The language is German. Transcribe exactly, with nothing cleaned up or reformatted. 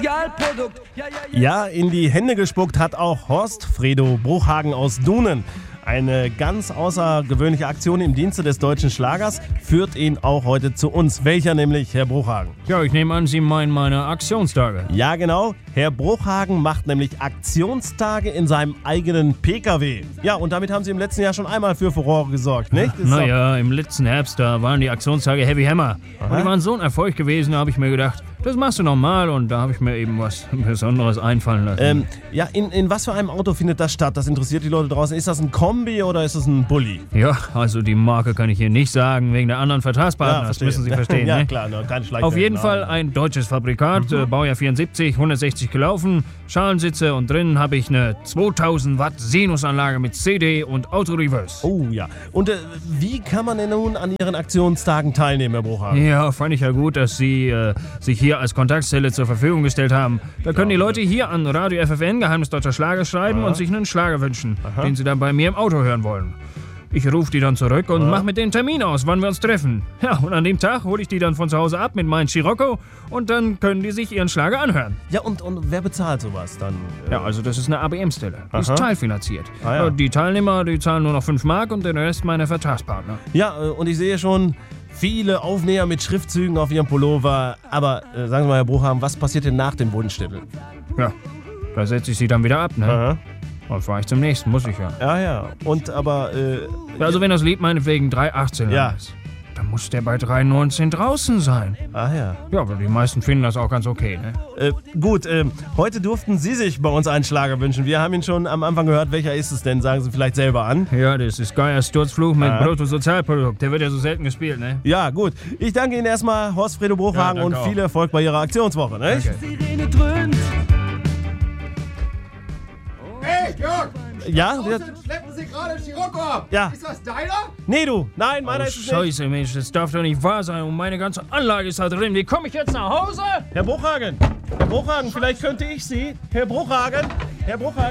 Spezialprodukt. Ja, ja, ja. Ja, in die Hände gespuckt hat auch Horst Fredo Bruchhagen aus Dunen. Eine ganz außergewöhnliche Aktion im Dienste des deutschen Schlagers führt ihn auch heute zu uns. Welcher nämlich, Herr Bruchhagen? Ja, ich nehme an, Sie meinen meine Aktionstage. Ja, genau. Herr Bruchhagen macht nämlich Aktionstage in seinem eigenen P K W. Ja, und damit haben Sie im letzten Jahr schon einmal für Furore gesorgt, nicht? Ist Naja, im letzten Herbst, da waren die Aktionstage Heavy Hammer. Und die waren so ein Erfolg gewesen, da habe ich mir gedacht, das machst du nochmal, und da habe ich mir eben was Besonderes einfallen lassen. Ähm, ja, in, in was für einem Auto findet das statt? Das interessiert die Leute draußen. Ist das ein Kombi oder ist das ein Bulli? Ja, also die Marke kann ich hier nicht sagen, wegen der anderen Vertragspartner, das verstehe. müssen Sie verstehen. Ja, ne? klar, ne, keine Schleichwerbung. Auf jeden Fall ein deutsches Fabrikat, äh, Baujahr vierundsiebzig, hundertsechzig gelaufen, Schalensitze, und drinnen habe ich eine zweitausend Watt Sinusanlage mit C D und Autoreverse. Oh ja. Und äh, wie kann man denn nun an Ihren Aktionstagen teilnehmen, Herr Bruchhagen? Ja, fand ich ja gut, dass Sie äh, sich hier als Kontaktzelle zur Verfügung gestellt haben. Da können die Leute hier an Radio F F N, Geheimnis Deutscher Schlager, schreiben Aha. und sich einen Schlager wünschen, Aha. den sie dann bei mir im Auto hören wollen. Ich rufe die dann zurück und Aha. mach mit denen Termin aus, wann wir uns treffen. Ja, und an dem Tag hole ich die dann von zu Hause ab mit meinem Scirocco, und dann können die sich ihren Schlager anhören. Ja, und, und wer bezahlt sowas dann? Äh, Ja, also das ist eine A B M-Stelle. Die ist Aha. teilfinanziert. Ah, ja. Äh, Die Teilnehmer, die zahlen nur noch fünf Mark und den Rest meine Vertragspartner. Ja, äh, und ich sehe schon viele Aufnäher mit Schriftzügen auf Ihrem Pullover. Aber äh, sagen Sie mal, Herr Bruchhagen, was passiert denn nach dem Wunschzettel? Ja, da setze ich sie dann wieder ab, ne? Aha. Und fahre ich zum nächsten, muss ich ja. Ja, ja. Und aber, äh, Ja, also wenn das Lied meinetwegen drei achtzehn Ja. ist, dann muss der bei drei neunzehn draußen sein. ah ja. Ja, aber die meisten finden das auch ganz okay, ne? Äh, gut, äh, heute durften Sie sich bei uns einen Schlager wünschen. Wir haben ihn schon am Anfang gehört. Welcher ist es denn? Sagen Sie vielleicht selber an. Ja, das ist Geiers Sturzfluch mit Ah. Bruttosozialprodukt. Der wird ja so selten gespielt, ne? Ja, gut. Ich danke Ihnen erstmal, Horst Fredo Bruchhagen, Ja, und danke viel Erfolg bei Ihrer Aktionswoche. Ne? Danke. Sirene dröhnt. Hey, Jörg! Ja? Draußen schleppen Sie gerade Scirocco ab! Ja. Ist das deiner? Nee, du. Nein, meiner Oh, ist es nicht. Scheiße, Mensch, das darf doch nicht wahr sein. Und meine ganze Anlage ist da drin. Wie komme ich jetzt nach Hause? Herr Bruchhagen. Herr Bruchhagen, vielleicht könnte ich Sie. Herr Bruchhagen. Herr Bruchhagen.